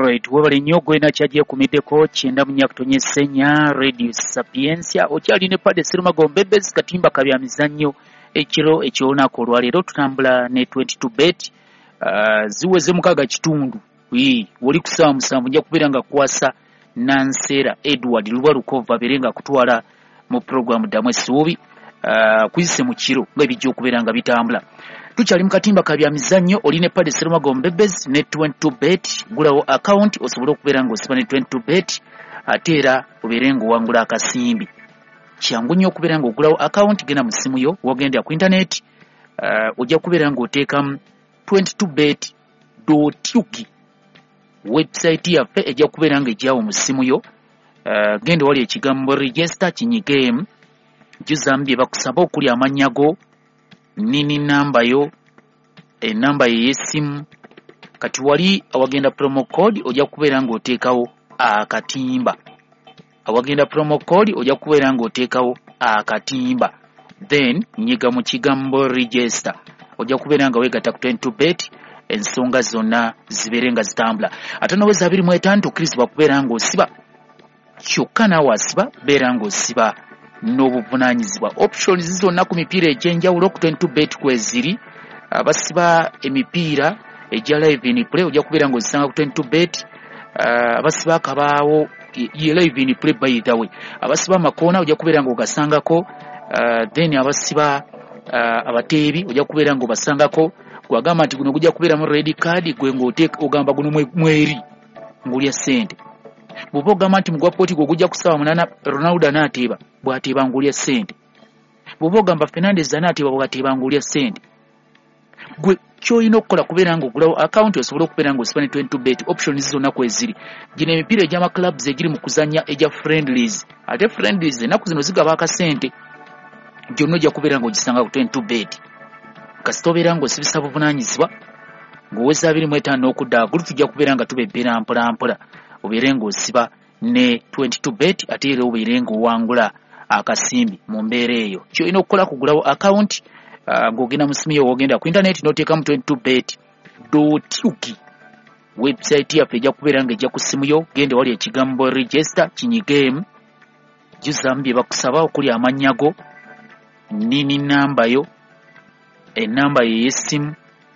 Alright, wabale nnyo gwena kyajje kumiddeko kyenda mu nyakutonye Senya Radio Sapiensia okyali ne Pade Serumagombe Bezi katimba kabya mizannyo ekiro ekyolunaku olwaleero tutambula ne 22 bet ziweze mukaga kitundu woli kusaba musanvu nja kubeera nga kwasa Nansera Edward Luba Lukova berenga kutwala mu program damwe suubi kwise mu kiro ng'ebijja okubeera nga bitambula. Tukyali mu katimba kabya mizannyo oli ne Pade Serumagombe Bezi ne 22 bet gulawo account osobola okubeera nga osiba ne 22 bet ate era obeere ng'owangula akasimbi. Kyangu nnyo okubeera ng'ogulawo account genda mu ssimu yo wogenda ku internet ojja kubeera ng'oteekamu 22bet.uk website yaffe ejja kubeera ng'ejjawo mu ssimu yo genda wali ekigambo register kinyigemu juzambi bye bakusaba okuli amannya go nini namba yo enamba y'essimu kati wali awagenda promo code ojja kubeera ng'oteekawo akatimba awagenda promo code ojja kubeera ng'oteekawo akatimba then nyiga mu kigambo register ojja kubeera nga weegatta ku 22 bet ensonga zonna zibeere nga zitambula ate noweza 25 tukkirizibwa kubeera ng'osiba kyokka naawe asiba beera ng'osiba n'obuvunaanyizibwa options zonna ku mipiira egy'enjawulo ku 22 bet kweziri abasiba emipiira ejja live in play ojja kubeera ng'ozisanga ku 22 bet abasiba akabaawo ye live in play by the way abasiba amakoona ojja kubeera ng'ogasangako then abasiba abateebi ojja kubeera ng'obasangako gwagamba nti guno gujja kubeera mu red card gwe ng'oteeka ogamba guno mweri ng'olya ssente bw'oba ogamba nti mugwa pooti gwe gujja kusaba munana Ronaldo anaateeba bw'ateeba ng'olya ssente bw'oba ogamba Fernandez anaateeba bw'ateeba ng'olya ssente gwe ky'olina okukola kubeera ng'ogulawo account osobola okubeera ng'osiba ne 22 bet options zonna kweziri gino emipiira egy'amaclubs egiri mu kuzannya egya friendlies ate friendlies ennaku zino zigaba akasente gyonna ojja kubeera ng'ogisanga ku 22 bet kasita obeera ng'osibisa buvunaanyizibwa ng'oweza 25 okudda waggulu tujja kubeera nga tubebbera mpolampola obeere ng'osiba ne 22 bet ate era obeere ng'owangula akasimbi mu mbeera eyo ky'olina okukola kugulawo account ng'ogenda mu simu yo wogenda ku internet n'oteekamu 22 bet.uk website yaffe ejja kubeera ng'ejja ku simu yo genda wali ekigambo register kinyigemu jjuzamu bye bakusaba okuli amannya go nini namba yo enamba ye y'essimu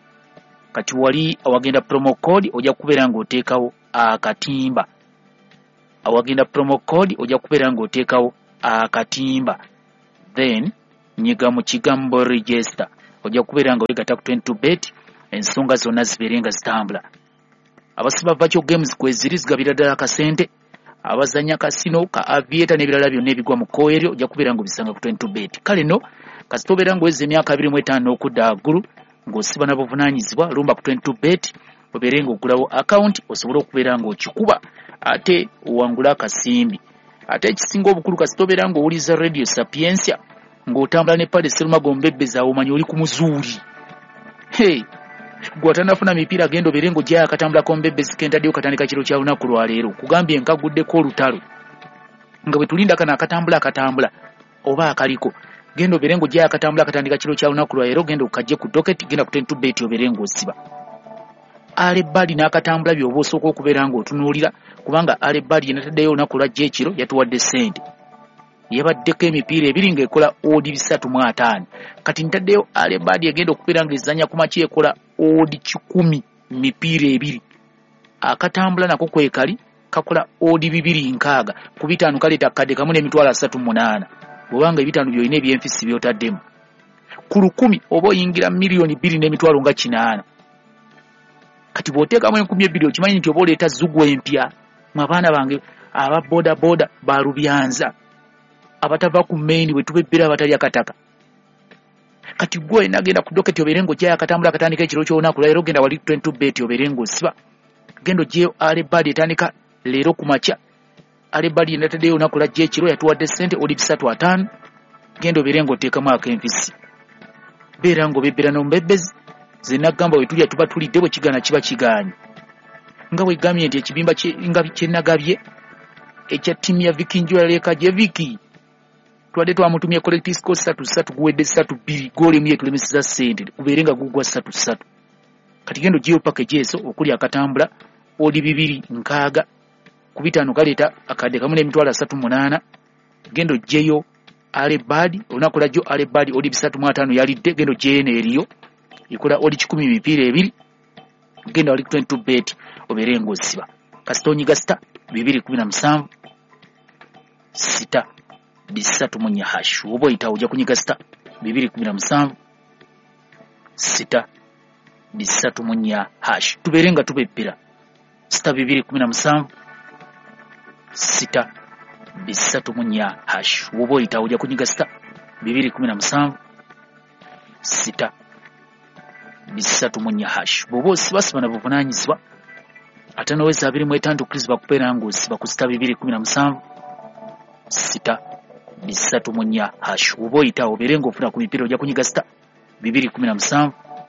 kati wali awagenda promo code ojja kubeera ng'oteekawo akatimba awagenda promo code ojja kubeera ng'oteekawo akatimba then nyiga mu kigambo register ojja kubeera nga weegatta ku 22 bet ensonga zonna zibeere nga zitambula abasiba virtual games kweziri zigabira ddala akasente abazanya kasino ka aviator n'ebirala byonna ebigwa mu koeri ojja kubeera ng'obisanga ku 22 bet kale no kasita obeera ng'oweza emyaka 25 okudda waggulu ng'osiba na buvunaanyizibwa lumba ku 22 bet obeere ng'ogulawo account osobola okubeera ng'okikuba ate owangula akasimbi ate ekisinga obukulu kasita obeera ng'owuliza Radio Sapiensia ng'otambula ne Pade Serumagombe Bezi awo omanyi oli ku muzuuli gwatanafuna mipiira genda obeere ng'ojjayo akatambula kombebezi kentaddeyo katandika kiro kya lunaku lwaleero kugambye nkaguddeko olutalo nga bwe tulinda kana akatambula oba akaliko genda obeere ng'ojjayo akatambula katandika kiro kya lunaku lwaleero genda okajje ku docket genda ku 22 bet obeere ng'osiba Alebadi n'akatambula by'oba osooka okubeera ng'otunuulira kubanga Alebadi yenataddeyo olunaku lwajja ekiro yatuwadde ssente yabaddeko emipiira ebiri ng'ekola odi 305 kati ntaddeyo Alebadi egenda okubeera ng'ezanya ku maki ekola odi 10 mipiira ebiri akatambula nako kwekali kakola odi 260 ku bitaano kaleeta kadde kamu n'emitwalo 38 bw'obanga ebitaano by'olina eby'enfisi by'otaddemu ku 10 oba oyingira miliyoni 2 n'emitwalo nga 8 kati bw'oteekamu 2,000 okimanyi nti oba oleeta zugwa empya mu abaana bange aba boda ba Lubyanza abatava ku main bwe tubebbera abatali akataka kati gwe nagenda ku docket obeere ng'ojjayo akatambula akatandika ekiro ky'olunaku lwaleero genda wali 22 bet obeere ng'osiba genda ogyeyo Alebadi etandika leero ku makya Alebadi yenataddeyo olunaku lwajja ekiro yatuwadde ssente oli 305 genda obeere ng'oteekamu ak'enfisi beera ng'obebbera n'omubebbezi ze nagamba bwe tulya tuba tulidde bwe kigaana kiba kigaanye nga bwe gambye nti ekibimba kye nagabye ekya ttiimu ya Viki Njwaleka gye Viki twadde twamutumye collective score 3 guwedde 3-2 goal emu yetulemeseza ssente kubeere nga gugwa 3 kati gendo gyeyo package eso okuli akatambula odi 2 ku bitaano kaleeta akadde kamu n'emitwalo 38 gendo jeyo Alebadi onakola jo Alebadi odi 3.5 yalidde gendo jene eriyo ikola odi 10 mipiira 2 gendo ali 22 bet oberengo siba kastonyi gasta 217 6 bisatu munya hash obo itaoja kunyiga star 217 6 bisatu munya hash tuberenga tubepira star 217 6 bisatu munya hash obo itaoja kunyiga star 217 6 bisatu munya hash bobo sibasi bana buvunanyizwa atano weza 2 Chris bakupera ngo siba ku star 217 6 bisatu munya hash ubo itawo berengo ofuna ku mipira ojja kunyiga star 217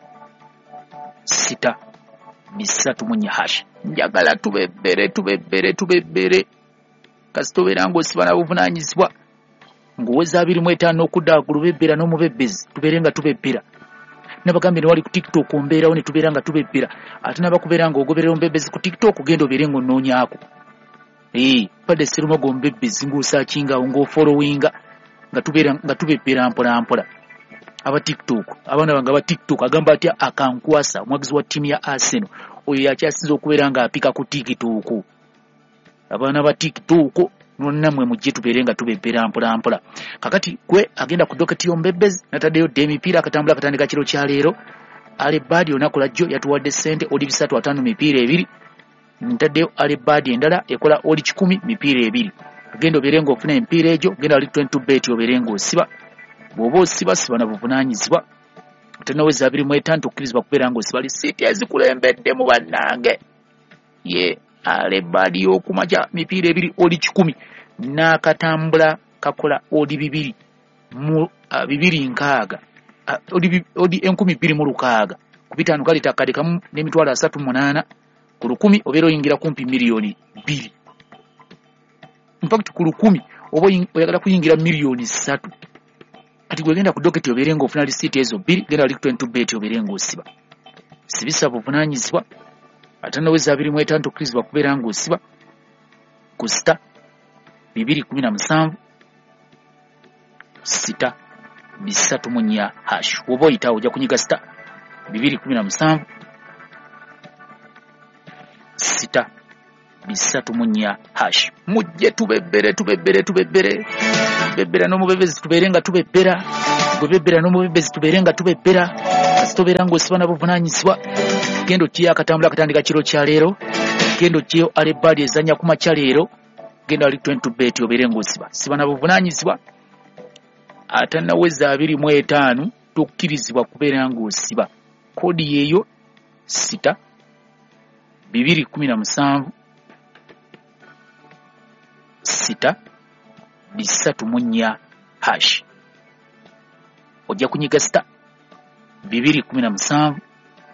6 bisatu munya hash njagala tubebere kasito berango sibana buvunanyizibwa ngoweza 2 okudda ku lubebera no mubebezi tuberenga tubebera nabagambe ne wali ku TikTok ombeera one tuberanga tubebera atuna bakuberanga ogoberera ombebezi ku TikTok gendo berengo nonyako pade sirumo gombebezi ngusa kinga ngo followinga nga tubebera mpola aba TikTok abana banga ba TikTok agamba atya akankwasa mwagizi wa timu ya Arsenal oyo yakyasinza okuberanga apika ku TikTok abana ba TikTok nonnamwe mujje tuberenga tubebera mpola kakati gwe agenda ku doketi yombebezi natadeyo demipira akatambula katandika kiro kya leero Alebadi onakola jo yatuwadde sente odi 3.5 mipiira 2 ntadeyo Alebadi endala ekola odi 10 mipiira 2 gendo berengo ofuna empiira ejo genda ali 22 bet oberengo siba bobo siba na buvunanyizibwa tenaweza 2 Chris bakuberango siba li city ezikulembedde mu bannange Alebadi okumaja mipiira 2 odi 10 nakatambula kakola odi 2 mu 2 odi 12 mu lukaaga kubitano kali takade kamu n'emitwalo 38 ku 10 obero yingira kumpi milioni 2 in fact ku 10 obo oyagala kuyingira milioni 3 ati gwegenda ku doketi oberengo ofuna receipt ezo 2 genda ali 22 bet oberengo siba sibisa buvunanyizibwa atana weza 2 Chris bakuberango siba ku star 217 6 bisatu munya hash obo itawo ojja kunyiga star 217 6 bisatu munya hash mujje tubebere bebera no mubebezi tuberenga tubebera gobebera no mubebezi tuberenga tubebera kasitoberango sibana buvunanyizibwa gendo kiya akatambula katandika kiro kya leero gendo kiyo Alebadi ezanya kuma kya leero gendo ali 20 bet oberengo sibana buvunanyizibwa atana weza 2 tukirizibwa kuberango siba kodi yeyo 6 217 6 bisatu munya hash ojja kunyiga star 217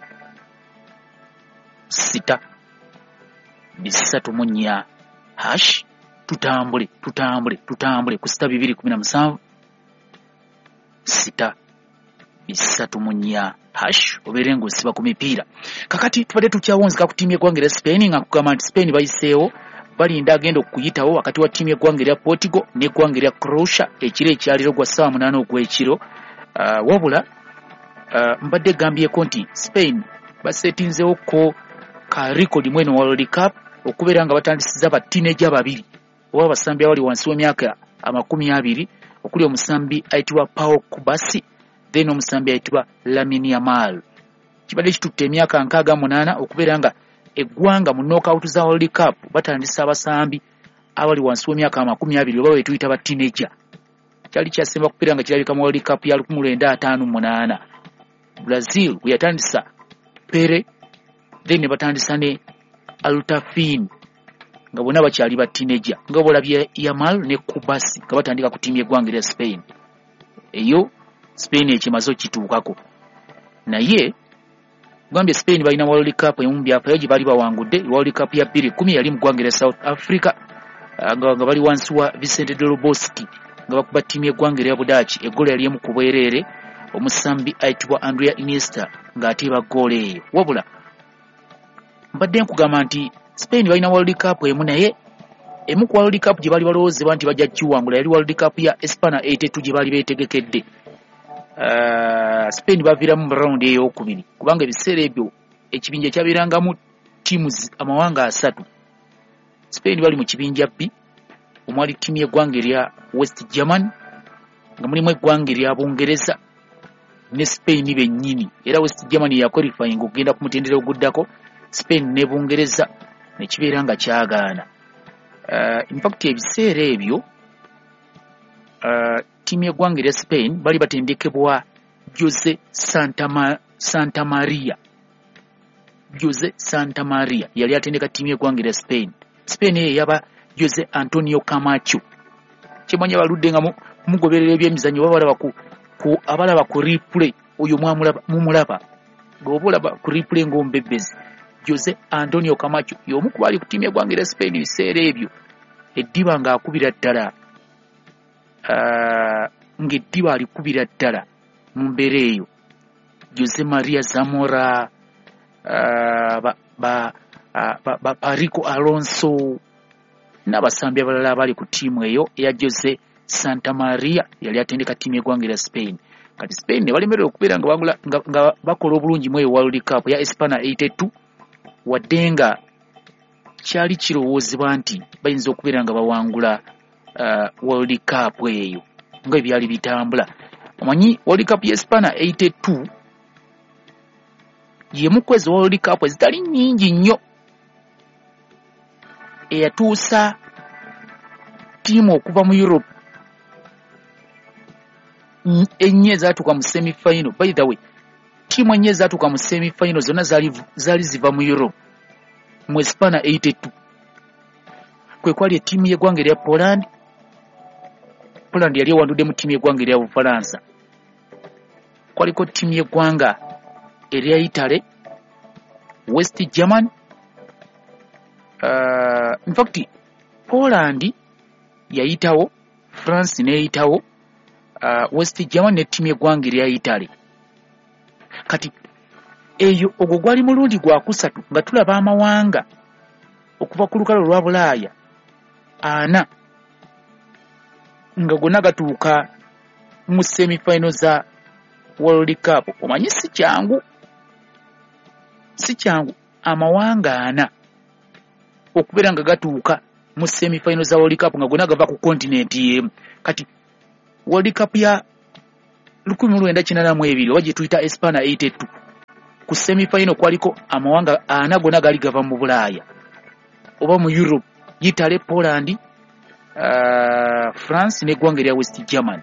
6 bisatu munya hash tutambule ku star 217 6 bisatu munya hash oberengo siba ku mipiira kakati tubade tukyawonzika ku timu y'eggwanga Spain nga kugamba nti Spain bayiseewo balinda agenda okuyitawo wakati wa timu y'eggwanga Portugal n'eggwanga Croatia ekiro ekyaliro gwa 8 ogw'ekiro wabula mbadde gambyeko nti Spain basetinzewo ko ka record mweno World Cup okubeera nga batandisiza ba teenager babiri oba basambi abali wansi w'emyaka 20 okuli omusambi ayitibwa Pau Kubasi then omusambi ayitibwa Lamine Yamal kibadde kitutte emyaka 68 okubeera nga eggwanga mu knockout za World Cup batandisa abasambi abali wansi w'emyaka 20 oba wetuyita ba teenager kyali kyasemba kubeera nga kirabika mu World Cup ya 1958 Brazil yatandisa Pere then batandisa ne Altafin nga bona bakyali ba teenager nga bolabye Yamal ne Kubasi nga batandika ku timu y'eggwanga lya Spain eyo Spain ekimazo kituukako naye gambye Spain balina World Cup emumbi apayo gibali bawangudde World Cup ya 2010 yali mu ggwanga lya South Africa nga bali wansi wa Vicente Delboski nga bakuba timu y'eggwanga lya Budachi eggola yali mu kubwerere omusambi ayitibwa Andrea Iniesta nga atiba gole eyo wabula mbadde nkugamba nti Spain balina World Cup emu naye emu ku World Cup gye bali balowoozebwa nti bajja kiwangula yali World Cup ya Espana 82 gye bali beetegekedde. Spain baviiramu mu round ey'okubiri kubanga ebiseera ebyo ekibinja kyabeerangamu ttiimu amawanga 3. Spain bali mu kibinja B omwali ttiimu y'eggwanga erya West Germany nga mulimu eggwanga erya Bungereza ne Spain bennyini, era West Germany yakwalifying okugenda ku mutendera oguddako, Spain ne Bungereza ne kibeera nga kyagaana. In fact ebiseera ebyo ttiimu y'eggwanga erya Spain bali batendekebwa Jose Santa Maria. Jose Santa Maria yali atendeka ttiimu y'eggwanga erya Spain. Spain yaba Jose Antonio Camacho. Kimanya baludde nga mugoberera ebyemizannyo abalaba ku replay oyo mumulaba ng'obalaba ku replay ng'omubebbezi. Jose Antonio Camacho y'omu ku bali ku ttiimu y'eggwanga erya Spain biseera ebyo eddiba ng'akubira ddala ng'eddiba alikubira ddala mu mbeera eyo. Jose Maria Zamora, Parico Alonso n'abasambi abalala abali ku ttiimu eyo eya Jose Santa Maria yali atendeka ttiimu y'eggwanga erya Spain. Kati Spain ne balemerera okubeera nga bakola obulungi mu eyo World Cup ya Espana 82 wadde nga kyali kirowoozebwa nti bayinza okubeera nga bawangula World Cup eyo nga ebyali bitambula. Omanyi World Cup ya Espana 82 yemu kwezi World Cup ezitali nnyingi nnyo eyatuusa ttiimu okuva mu Europe enye zaatuuka mu semi-final. By the way, ttiimu enye zaatuuka mu semi-final zonna zaali ziva mu Europe mu Espana 82. Kwe kwali ettiimu y'eggwanga erya Poland yali ewandudde mu ttiimu y'eggwanga erya Bufalansa. Kwaliko ttiimu y'eggwanga erya Italy, West Germany. In fact Poland yayitawo, France neyitawo, West Germany ne ttiimu y'eggwanga erya Italy. Kati eyo ogwo gwali mulundi gwa kusatu nga tulaba amawanga okuva ku lukalo lwa Bulaaya 4 nga gonna gatuuka mu semi-final za World Cup. Omanyi si kyangu amawanga 4 okubeera nga gatuuka mu semi-final za World Cup nga gonna gava ku continent y'emu. Kati World Cup ya 1982 oba gye tuyita Espana 82 ku semi-final kwaliko amawanga 4 gonna gali gava mu Bulaaya oba mu Europe: Italy, Poland, France n'eggwanga erya West Germany.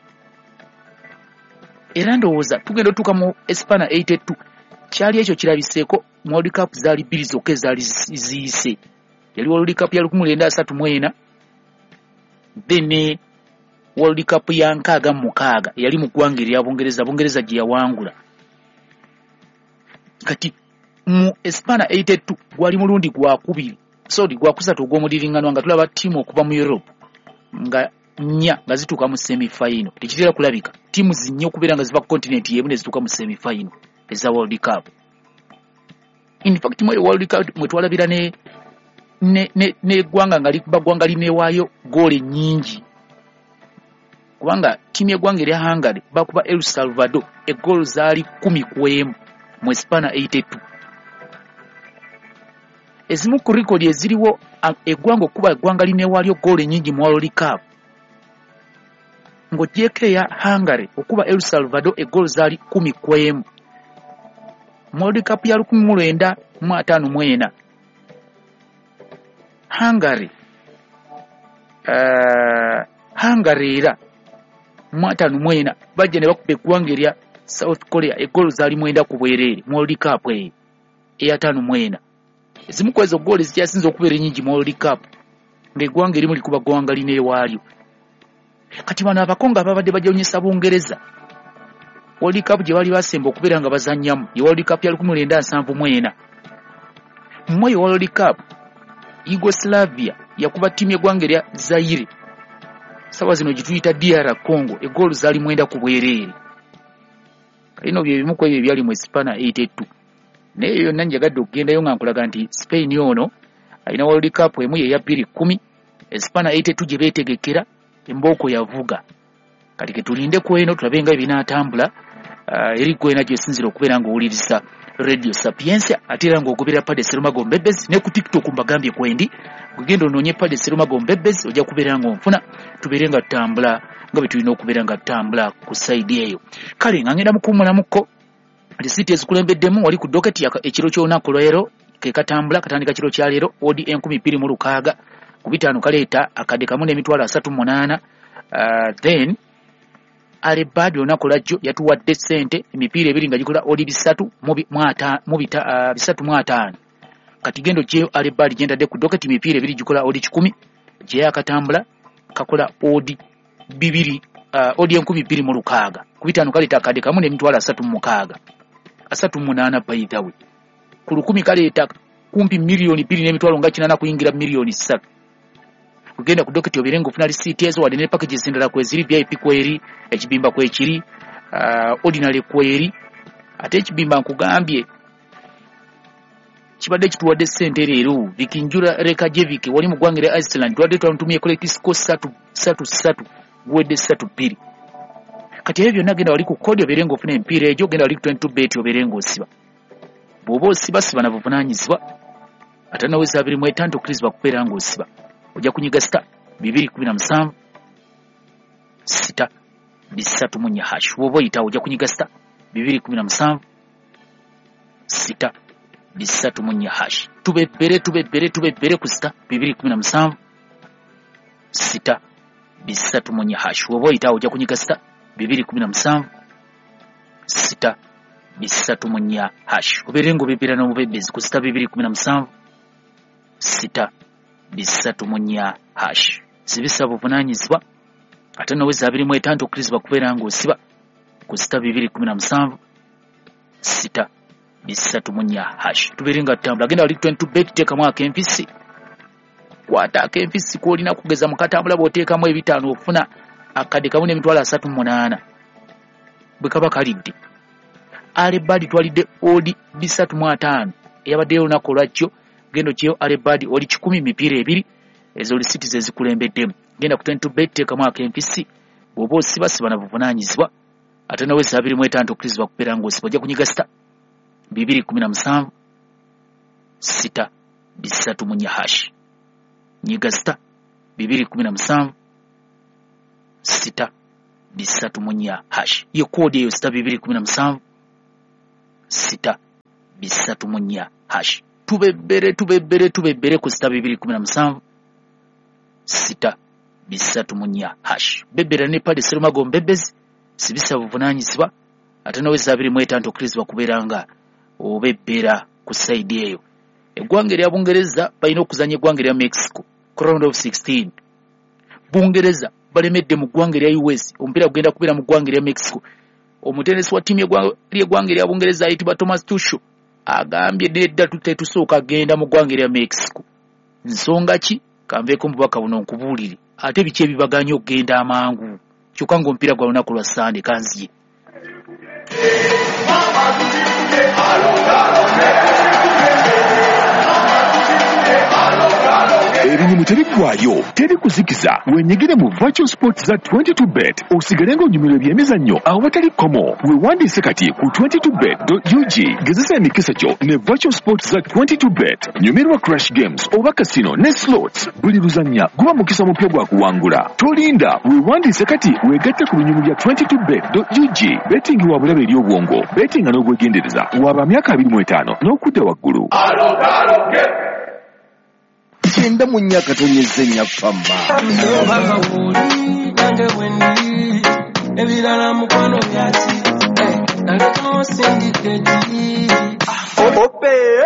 Era ndowooza tugenda otuuka mu Espana 82 kyali ekyo kirabiseeko mu World Cup zaali 2 zokka ezaali ziyise. Yali World Cup ya 1934 then World Cup ya 66 yali mu ggwanga erya Bungereza gye yawangula. Kati mu Espana 82 gwali mulundi gwa kusatu ogw'omudiringanwa nga tulaba ttiimu okuva mu Europe nga 4 nga zituuka mu semi-final. Tekitera kulabika ttiimu zinnya okubeera nga ziva ku continent y'emu ne zituuka mu semi-final eza World Cup. In fact mu World Cup mwe twalabira n'eggwanga nga baggwanga lineewaayo goole nnyingi, kubanga ttiimu y'eggwanga erya Hungary bakuba El Salvador eggoolo zaali 10-1 mu Espana 82. Ezimu ku rikodi eziriwo eggwanga okuba eggwanga lineewaalyo goolo nnyingi mu World Cup ng'ogyeko eya Hungary okuba El Salvador eggoolo zaali 10-1 mu World Cup ya 1954. Hungary era mu 54 bajja ne bakuba eggwanga erya South Korea eggoolo zaali 9 mu World Cup eyo eya 54. Ezimu ku ezo ggoolo zikyasinze okubeera ennyingi mu World Cup ng'eggwanga erimu likuba ggwanga lineewaalyo. Kati bano abakongo ababadde bajonyesa Bungereza World Cup gye bali basemba okubeera nga bazannyamu ye World Cup ya 1974. Mu eyo World Cup Yugoslavia yakuba ttiimu y'eggwanga erya Zaire, sawa zino gituyita DR Congo, eggoolo zaali 9-2. Kalino bye bimu ku ebyo ebyali mu Espana 82. Naye yonna njagadde okugendayo nga nkulaga nti Spain ono alina World Cup emu ye ya 2010 Espana 82 gye beetegekera embooko yavuga kati ketulinde ku eno tulabenga ebinaatambula eri kwena gyesinzira okubeera ng'owuliriza Radio Sapiensia ate era ng'ogobera Padre Serumago Mbebezi ne ku TikTok mbagambye kwendi kugenda onoonye Padre Serumago Mbebezi ojja kubeera ng'onfuna tubeere nga tutambula nga bwe tulina okubeera nga tutambula ku sayidi eyo kale nga ngenda mukuumulamuko lisiti ezikulembeddemu wali ku doketi ekiro ky'olunaku leero ke katambula katandika kiro kya leero odi 126 ku bitaano kaleeta akadde kamu n'emitwalo 38 then Alebadi olunaku lwajjo yatuwadde ssente emipiira ebiri nga gikola odi 3.5 kati gendo kyeyo Alebadi gyendadde ku doketi emipiira ebiri gikola odi 10 gye yakatambula kakola odi 26 ku bitaano kaleeta akadde kamu n'emitwalo 38 by the way ku 10 kaleeta kumpi milioni 2 n'emitwalo nga 8 kuyingira milioni 3 kugenda ku doketi obirengo ofuna receipt ezo wadde ne packages endala kweziri VIP kweri ekibimba kwekiri ordinary kweri ate ekibimba nkugambye kibadde kituwadde ssente leero Vikinjura Rekajeviki wali mu ggwanga lya Iceland tuwadde twamutumye kolektisiko 3 guwedde 3 kati ebyo byonna genda wali ku kodi obirengo ofuna empiira egyo genda wali ku 22 bet obirengo osiba bw'oba osiba siba na buvunaanyizibwa ate naweza 25 okukirizibwa kubeera ng'osiba ojja kunyiga star 217 6 3 hash bw'oba oyita ojja kunyiga star 217 6 3 hash tubebere ku star 217 6 3 hash bw'oba oyita ojja kunyiga star 217 6 3 hash oberengo bebera n'obubebezi ku star 217 6 3 hash sibisa buvunaanyizibwa ate naweza 25 okukirizibwa kubeera ng'osiba ku star 217 6 3 hash tubeere nga tutambula genda wali 22 bet teekamu akempisi kwata akempisi kwolina kugeza mu katambula bw'oteekamu ebitaano ofuna akadde kamu n'emitwalo 38 bwe kaba kalidde Alebadi twalidde odi 35 eyabaddeyo olunaku olwajjo gendo kyeyo Alebadi oli 10 mipiira ebiri ezo lisiti ze zikulembeddemu genda ku 22 bet teekamu akempisi bw'oba osibasiba na buvunaanyizibwa ate naweza 25 okukirizibwa kubeera ng'osiba ojja kunyiga star 217 6 3 hash nyiga star 217 6 3 hash iyo kodi eyo star 217 6 3 hash tubebere ku star 217 6 3 hash bebera ne Padre Serumago Mbebezi sibisa buvunaanyizibwa ate naweza 25 okukirizibwa kubeera nga obebera ku side eyo eggwanga lya Bungereza balina okuzanya eggwanga lya Mexico round of 16 Bungereza balemedde mu ggwanga lya US omupiira gugenda kubeera mu ggwanga lya Mexico omutenesi wa ttiimu y'eggwanga lya Bungereza ayitibwa Thomas Tuchel agambye nedda tetusooka genda mu ggwanga lya Mexico nsonga ki kanveeko mubaka buno nkubuulire ate biki ebibaganya okugenda amangu kyokka ng'omupiira gwa lunaku lwa Sande kanziye Ebinyumu tebiggwayo teri kuzikiza wenyigire mu virtual sports za 22bet osigale ng'onyumirwa ebyemizannyo awatali komo weewandiise kati ku 22bet.ug gezesa emikisa gyo ne virtual sports za 22bet nyumirwa crash games oba casino ne slots buli luzannya guba mukisa mupya gwa kuwangula tolinda weewandiise kati weegatte ku binyumu bya 22bet.ug betting wa bulabe eri obwongo betting n'obwegendereza waba myaka 25 n'okudda waggulu Chenda munyaka tonyezenya famba ebirala mukwano byaki nange tuno sindiketi ope